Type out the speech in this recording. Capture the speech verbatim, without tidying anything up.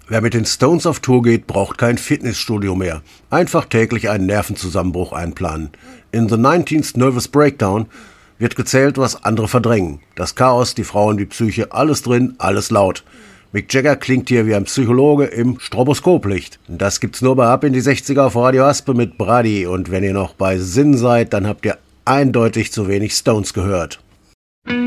Wer mit den Stones auf Tour geht, braucht kein Fitnessstudio mehr. Einfach täglich einen Nervenzusammenbruch einplanen. In The nineteenth Nervous Breakdown wird gezählt, was andere verdrängen. Das Chaos, die Frauen, die Psyche, alles drin, alles laut. Mick Jagger klingt hier wie ein Psychologe im Stroboskoplicht. Das gibt's nur bei Ab in die sechziger auf Radio Aspe mit Brady. Und wenn ihr noch bei Sinn seid, dann habt ihr eindeutig zu wenig Stones gehört.